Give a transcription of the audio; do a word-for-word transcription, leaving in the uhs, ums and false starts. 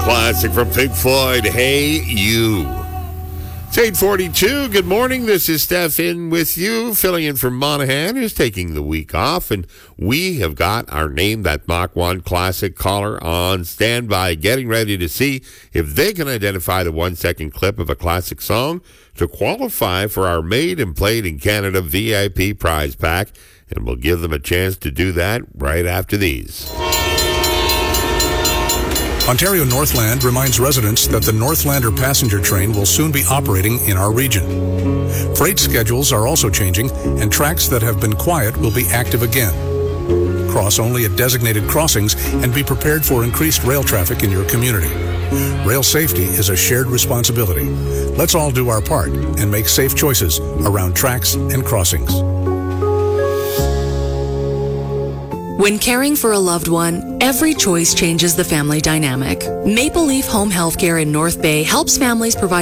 Classic from Pink Floyd, Hey You. It's eight forty-two. Good morning. This is Steph in with you, filling in for Monahan, who's taking the week off. And we have got our Name That Mach one Classic caller on standby, getting ready to see if they can identify the one-second clip of a classic song to qualify for our Made and Played in Canada V I P prize pack. And we'll give them a chance to do that right after these. Ontario Northland reminds residents that the Northlander passenger train will soon be operating in our region. Freight schedules are also changing, and tracks that have been quiet will be active again. Cross only at designated crossings and be prepared for increased rail traffic in your community. Rail safety is a shared responsibility. Let's all do our part and make safe choices around tracks and crossings. When caring for a loved one, every choice changes the family dynamic. Maple Leaf Home Healthcare in North Bay helps families provide